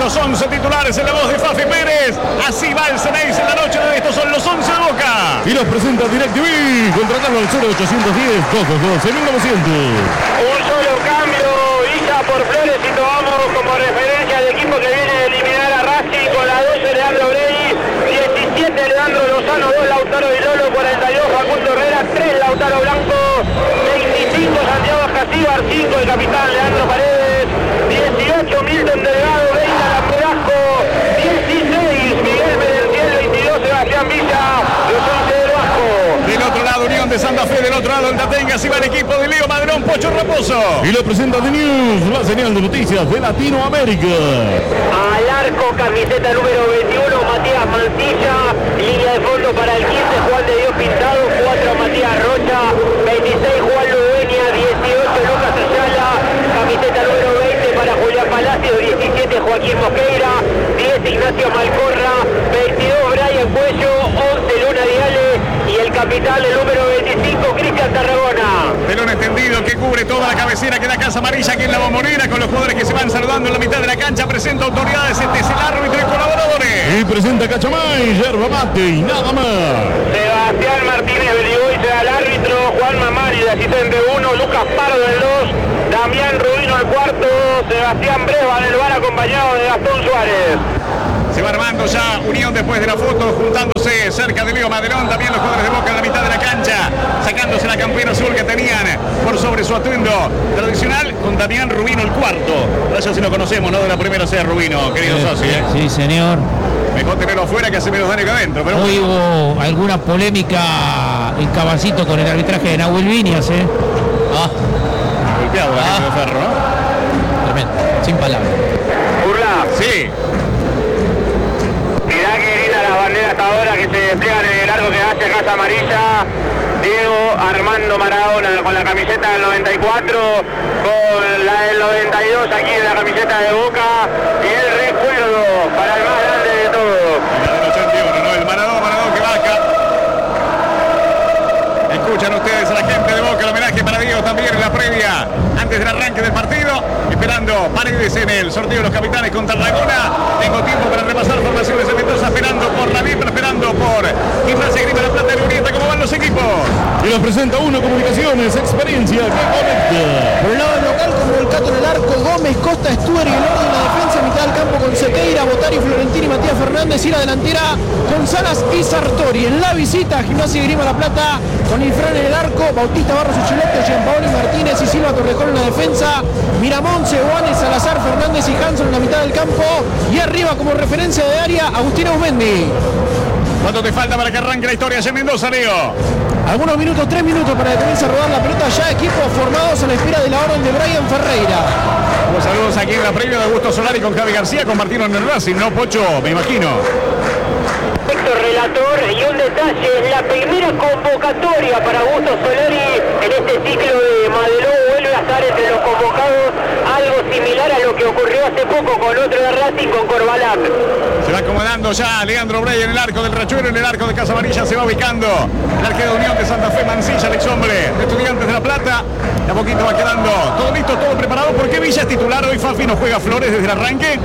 Los 11 titulares en la voz de Fafi Pérez. Así va el Ceneice en la noche de estos son los 11 de Boca. Y los presenta DirecTV. Contratalo al 0810-222-1900. Un solo cambio, Villa por Flores y tomamos como referencia al equipo que viene a eliminar a Racing con la 12 Leandro Brey, 17 Leandro Lozano, 2 Lautaro Di Lolo, 42 Facundo Herrera, 3 Lautaro Blanco, 25 Santiago Casíbar, 5 el capitán Leandro Paredes, 18 Milton Delgado, 20 Alan Velasco, 16 Miguel Medenciel, 22 Sebastián Villa, los 11 del Vasco. Del otro lado Unión de Santa Fe, del otro lado el Tatenga, así va el equipo de Leo Madrón, Pocho Raposo. Y lo presenta The News, la señal de noticias de Latinoamérica. Al arco, camiseta número 21, Matías Mancilla, línea de fondo para el 15, Juan de Dios Pintado, 4 Matías Rocha, 26 Juan Ludueña, 18 Lucas Ayala, camiseta número 20 para Julián Palacios, 17 Joaquín Mosqueira, 10 Ignacio Malcorra, 22 Brian Cuello, 11 Luna Diale y el capitán el número 25 Cristian Tarragona. Pelón extendido que cubre toda la cabecera que da Casa Amarilla aquí en la Bombonera con los jugadores que se van saludando en la mitad de la cancha. Presenta autoridades, este es el árbitro y colaboradores. Y presenta Cachamay, yerba mate y nada más. Sebastián Martínez Beligoy será el árbitro, Juan Mamari de asistente 1, Lucas Pardo el 2, Damián Rubino el cuarto, Sebastián Breva en el bar acompañado de Gastón Suárez. Se va armando ya Unión después de la foto, juntándose cerca de Leo Madelón, también los jugadores de Boca en la mitad de la cancha, sacándose la campera azul que tenían por sobre su atuendo tradicional, con Damián Rubino el cuarto. Eso sí lo conocemos, ¿no? De la primera C, Rubino, querido socio. Sí, señor. Mejor tenerlo afuera que hace menos daño que adentro. Pero hoy hubo alguna polémica en Caballito con el arbitraje de Nahuel Viñas, golpeado la gente de Ferro, ¿no? Tremendo, sin palabras. Burla. Sí. Mirá que linda las banderas hasta ahora que se despliegan en el arco que hace Casa Amarilla. Diego Armando Maradona con la camiseta del 94, con la del 92 aquí en la camiseta de Boca y el recuerdo para el más grande de todos. La del 81, ¿no? El Maradona que baja. Escuchan ustedes a la gente de Boca, el homenaje para Diego también en la previa, antes del arranque del partido, esperando Paredes en el sorteo de los capitanes contra Tarragona. Tengo tiempo para repasar formaciones de Mendoza, esperando por la VIP, esperando por Gimnasia Grima La Plata de Urieta, ¿cómo van los equipos? Y los presenta Uno Comunicaciones, experiencia que conecta. Por el lado del local, como el Cato en el arco, Gómez, Costa, Stuer y el orden de la defensa, mitad del campo con Sequeira, Botari, Florentini, Matías Fernández y la delantera con Salas y Sartori. En la visita, Gimnasia Grima La Plata, con Ifrán en el arco, Bautista Barros Uchilote, Gianpaoli Martínez y Silva Torrejón en la defensa, Miramón, Seguanes, Salazar, Fernández y Hanson en la mitad del campo y arriba como referencia de área, Agustín Aumendi. ¿Cuánto te falta para que arranque la historia allá en Mendoza, Leo? Algunos minutos, 3 minutos para detenerse a rodar la pelota, ya equipos formados a la espera de la orden de Brian Ferreira. Los saludos aquí en la previa de Augusto Solari con Javi García, compartieron en el Racing, ¿no, Pocho? Me imagino. Héctor relator y un detalle, es la primera convocatoria para Augusto Solari en este ciclo de Madeló, vuelve a estar entre los convocados, algo similar a lo que ocurrió hace poco con otro de Racing, con Corbalán. Se va acomodando ya Leandro Brey en el arco del Rachuelo, en el arco de Casa Amarilla se va ubicando el arquero de Unión de Santa Fe, Mancilla, el ex hombre de Estudiantes de La Plata. De a poquito va quedando todo listo, todo preparado. ¿Por qué Villa es titular hoy? Fafi no juega Flores desde el arranque.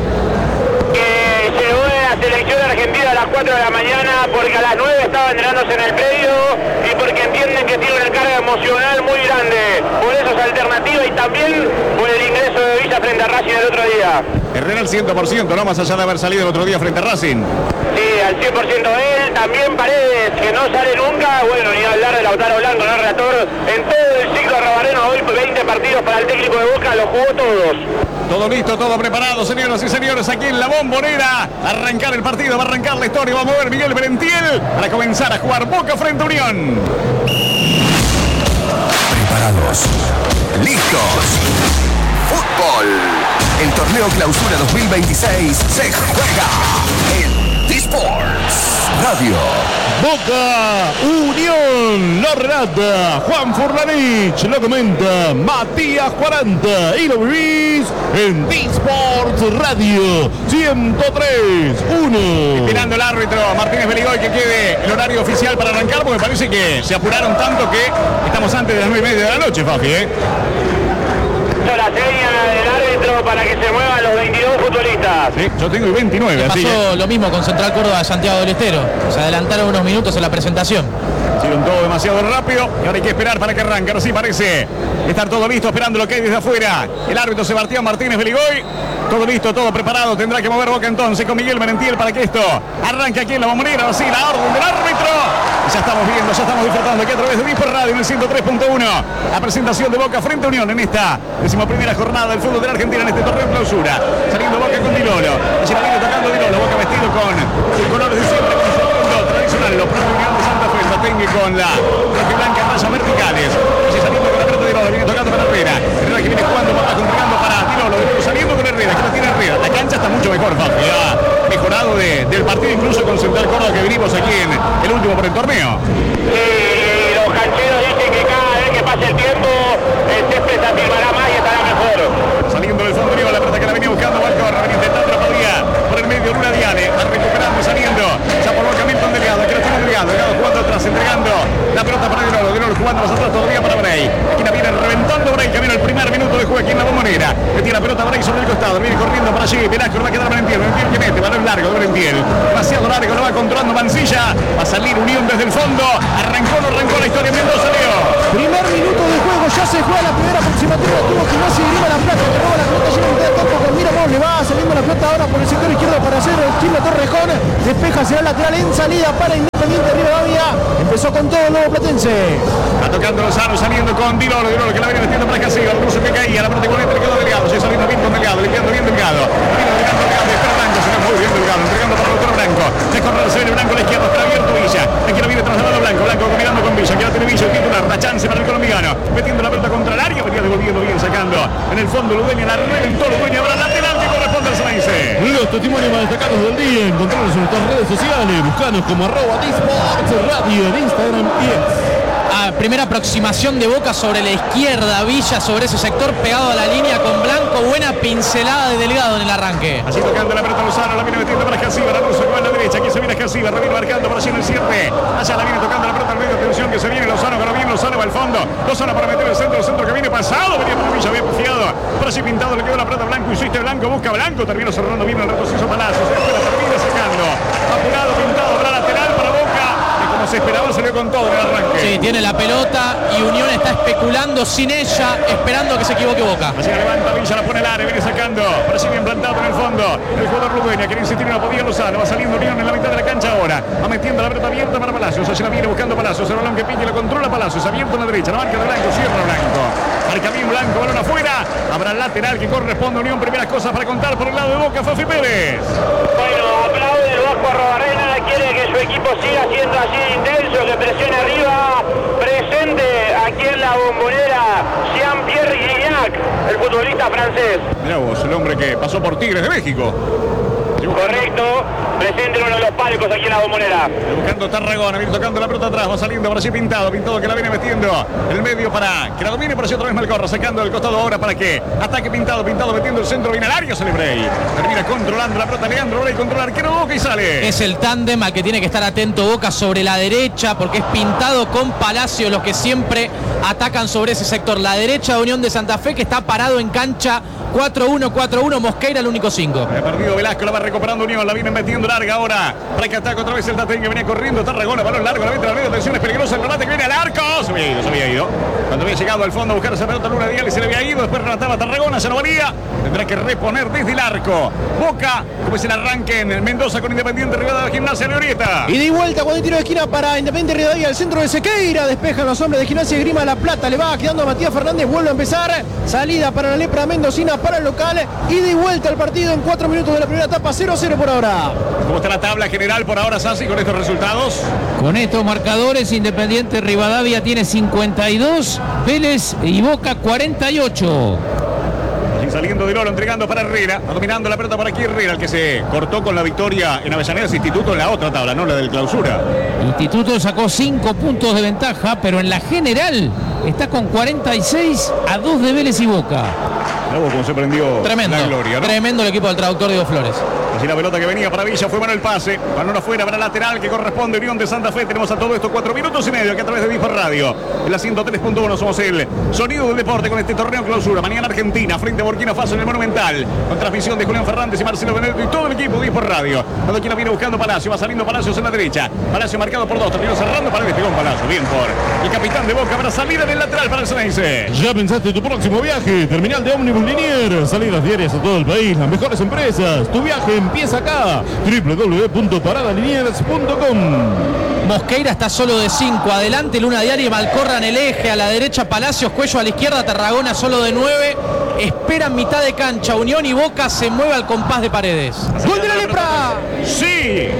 Que llegó de la selección argentina a las 4 de la mañana porque a las 9 estaba entrenándose en el predio y porque entienden que tiene una carga emocional muy grande. Por eso es alternativa y también por el ingreso de Villa frente a Racing el otro día. Herrera al 100%, ¿no? Más allá de haber salido el otro día frente a Racing. Sí, al 100% él, también Paredes, que no sale nunca, bueno, ni hablar de Lautaro Blanco, ¿no, relator? En todo el ciclo Rabareno, hoy 20 partidos para el técnico de Boca, los jugó todos. Todo listo, todo preparado, señoras y señores, aquí en la Bombonera. Arrancar el partido, va a arrancar la historia, va a mover Miguel Berentiel para comenzar a jugar Boca frente a Unión. Preparados, listos. Fútbol. El torneo Clausura 2026 se juega en D-Sports Radio. Boca, Unión, lo relata Juan Furlanich, lo comenta Matías 40 y lo vivís en D-Sports Radio 103.1. Esperando el árbitro Martínez Beligoy que quede el horario oficial para arrancar, porque parece que se apuraron tanto que estamos antes de las 9:30 de la noche, Fafi, La seña del árbitro árbitro para que se muevan los 22 futbolistas. Sí, yo tengo 29, así Pasó lo mismo con Central Córdoba de Santiago del Estero. Se adelantaron unos minutos en la presentación. hicieron todo demasiado rápido y ahora hay que esperar para que arranque. Ahora sí parece estar todo listo, esperando lo que hay desde afuera. El árbitro Sebastián Martínez Beligoy. Todo listo, todo preparado. Tendrá que mover Boca entonces con Miguel Merentiel para que esto arranque aquí en la Bombonera. Ahora sí, la orden del árbitro. Ya estamos viendo, ya estamos disfrutando aquí a través de Dispor Radio en el 103.1. La presentación de Boca frente a Unión en esta 11ª jornada del fútbol de la Argentina en este torneo clausura. Saliendo Boca con Dilolo. Allí la viene tocando Dilolo. Boca vestido con sus colores de siempre, con su fondo tradicional. Los propios Unión de Santa Fe. Tengue con la roja blanca, rayas verticales. Allí saliendo con la pelota de Dilolo. Viene tocando para Herrera. Herrera que viene jugando, Boca entregando para Dilolo. Saliendo con Herrera, que no tiene Herrera. La cancha está mucho mejor, Fafi. Ha mejorado del partido incluso con Central Córdoba que vivimos aquí en el último por el torneo. Los cancheros dicen que cada vez que pase el tiempo el césped se afirmará más y estará mejor. Saliendo del fondo, la pelota que la venía buscando Valcorra, venía intentando la podía por el medio, Luna Diale, va recuperando y saliendo, ya por Boca Milton Delgado, aquí lo tiene Delgado jugando atrás, entregando la pelota para Dilolo jugando más atrás todavía para Bray, aquí la viene reventando Bray, camino el primer minuto de juego aquí en la Bombonera, que tiene la pelota Bray sobre el costado, viene corriendo para allí, Velasco va a quedar Merentiel que mete, balón largo de Merentiel, demasiado largo, lo va controlando Mancilla, va a salir Unión desde el fondo, arrancó la historia, Mendoza Leo. Primer minuto de juego, ya se juega la primera aproximación, tuvo Gimnasia y Grima La Plata, que roba la pelota llena de campo con Miramón, le va saliendo la pelota ahora por el sector izquierdo para hacer el Chile Torrejón, despeja hacia el lateral en salida para Independiente Rivadavia, empezó con todo el nuevo platense. Está tocando Lozano, saliendo con Dilolo que la viene metiendo para Casillo, el ruso que caía, la pelota igualmente le quedó Delgado, sigue saliendo bien con Delgado, limpiando bien Delgado, espera Blanco, se ve muy bien Delgado, entregando para el doctor Blanco, de correr se viene Blanco a la izquierda, espera abierto Villa, aquí lo viene trasladando Blanco combinando con Villa, que la tiene Villa, el titular, la chance para el colombiano, metiendo la pelota contra el área, venía devolviendo bien, sacando en el fondo Ludueña, la reventó Ludueña, ahora lateral que corresponde al Ceneice. Los testimonios más destacados del día, encontrarlos en nuestras redes sociales, buscanos como @Dispor Radio en Instagram y primera aproximación de Boca sobre la izquierda, Villa sobre ese sector pegado a la línea con Blanco, buena pincelada de Delgado en el arranque. Así tocando la pelota Lozano, la viene metiendo para Escasiva, la rusa con la derecha, aquí se viene Escasiva, viene marcando para allí en el cierre, allá la viene tocando la pelota al medio, atención que se viene Lozano, que lo viene Lozano va al fondo, Lozano para meter el centro que viene pasado, venía para Villa, había confiado, por allí pintado, le quedó la pelota Blanco, insiste Blanco, busca Blanco, terminó cerrando bien el retroceso Palacios, la termina sacando, apurado, pintado, para lateral para Boca, y como se esperaba salió con todo en el arranque. Sí, tiene la pelota y Unión está especulando sin ella, esperando que se equivoque Boca. Así levanta Villa, la pone al área, viene sacando, para allí bien plantado en el fondo, el jugador Ludueña, quiere insistir y no podía Lozano, va saliendo Unión en la mitad de la cancha ahora, va metiendo la pelota abierta para Palacios, allí la viene buscando Palacios, el balón que pique, lo controla Palacios, abierto en la derecha, la marca de Blanco, cierra Blanco, marca bien Blanco, balón afuera, habrá lateral que corresponde a Unión, primeras cosas para contar por el lado de Boca, Fafi Pérez. Bueno, aplaude el Vasco Arrobarrena, quiere que su equipo siga siendo así intenso, que presione arriba, presente aquí en la Bombonera, Jean-Pierre Gignac, el futbolista francés. Mirá vos, el hombre que pasó por Tigres de México. Correcto, presente en uno de los palcos aquí en la Bombonera. Buscando Tarragona, viene tocando la pelota atrás, va saliendo por allí Pintado que la viene metiendo en el medio para que la domine por allí otra vez Malcorra, sacando del costado ahora para que ataque Pintado metiendo el centro, viene al área, sale Bray. Termina controlando la pelota, Leandro Bray controla el arquero Boca y sale. Es el tándem al que tiene que estar atento Boca sobre la derecha, porque es Pintado con Palacio los que siempre atacan sobre ese sector. La derecha de Unión de Santa Fe, que está parado en cancha 4-1, Mosqueira el único 5. Ha perdido Velasco, la va recuperando Unión, la viene metiendo larga ahora para que ataque otra vez el Tatén que venía corriendo Tarragona, balón largo, la mete al medio, atención, es peligroso el remate que viene al arco, se había ido, cuando había llegado al fondo a buscar esa pelota Luna Dial y se le había ido, después remataba Tarragona, ya no valía, tendrá que reponer desde el arco, Boca, como es el arranque en Mendoza con Independiente Rivadavia, Gimnasia Glorieta. Y de vuelta cuando hay tiro de esquina para Independiente Rivadavia, el centro de Sequeira, despejan los hombres de Gimnasia y Grima La Plata, le va quedando a Matías Fernández, vuelve a empezar, salida para la lepra mendocina, para el local, y de vuelta el partido en 4 minutos de la primera etapa, 0-0 por ahora. ¿Cómo está la tabla general por ahora, Sassi, con estos resultados? Con estos marcadores, Independiente Rivadavia tiene 52, Vélez y Boca 48. Saliendo de Loro, entregando para Herrera, dominando la pelota por aquí Herrera, el que se cortó con la victoria en Avellaneda Instituto en la otra tabla, no la del clausura. Instituto sacó 5 puntos de ventaja, pero en la general está con 46 a 2 de Vélez y Boca. Luego como se prendió tremendo, la gloria, ¿no? Tremendo el equipo del traductor Diego Flores. Así la pelota que venía para Villa fue bueno el pase. Balón afuera para lateral que corresponde Unión de Santa Fe. Tenemos a todo esto 4 minutos y medio aquí a través de Dispar Radio. En la 103.1 somos el sonido del deporte con este torneo clausura. Mañana Argentina frente a Burkina Faso en el Monumental. Con transmisión de Julián Fernández y Marcelo Benedetto y todo el equipo de Dispar Radio. Cuando aquí la viene buscando Palacio. Va saliendo Palacios en la derecha. Palacio marcado por 2. Terminó cerrando. Paredes pegó un Palacio. Bien por el capitán de Boca. Habrá salida en el lateral para el Ceneice. ¿Ya pensaste tu próximo viaje? Terminal de Ómnibus Linier. Salidas diarias a todo el país. Las mejores empresas. Tu viaje empieza acá. www.paradaliniers.com. Mosqueira está solo de 5. Adelante Luna Diaria y Malcorra en el eje. A la derecha Palacios, Cuello a la izquierda. Tarragona solo de 9. Esperan mitad de cancha. Unión y Boca se mueve al compás de Paredes. ¡Gol de la Lepra! Sí.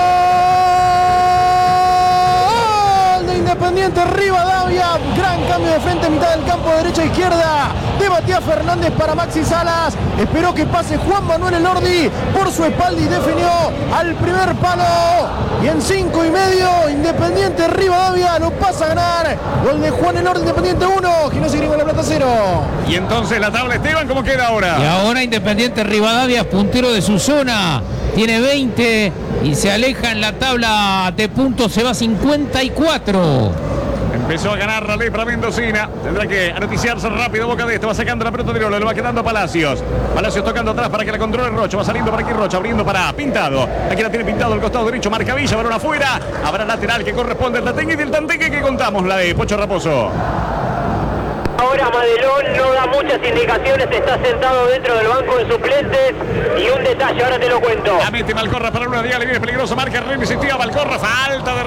¡Gol de Independiente Rivadavia! Gran cambio de frente, mitad del campo, derecha a izquierda. De Matías Fernández para Maxi Salas. Esperó que pase Juan Manuel Elordi por su espalda y definió al primer palo. Y en 5 y medio, Independiente Rivadavia lo pasa a ganar. Gol de Juan Elordi, Independiente 1, Gimnasia y Grima La Plata 0. Y entonces la tabla, Esteban, ¿cómo queda ahora? Y ahora Independiente Rivadavia, puntero de su zona, tiene 20 y se aleja en la tabla de puntos, se va a 54. Empezó a ganar la Lepra mendocina. Tendrá que anoticiarse rápido Boca de esto. Va sacando la pelota de Lolo. Le va quedando a Palacios. Palacios tocando atrás para que la controle Rocha. Va saliendo para aquí Rocha. Abriendo para Pintado. Aquí la tiene Pintado al costado derecho. Marca Villa. Balón afuera. Habrá lateral que corresponde al Tatengue y del Tanteque que contamos. La de Pocho Raposo. Ahora Madelón no da muchas indicaciones, está sentado dentro del banco de suplentes. Y un detalle, ahora te lo cuento. La mete Malcorra para Luna Diaria. Viene peligroso. Marca Remis. Malcorra. Falta de